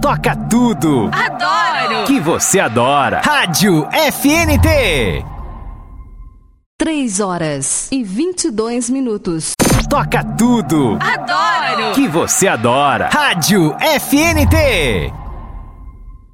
toca tudo. Adoro! Que você adora. Rádio FNT. 3h22. Toca tudo. Adoro! Que você adora. Rádio FNT.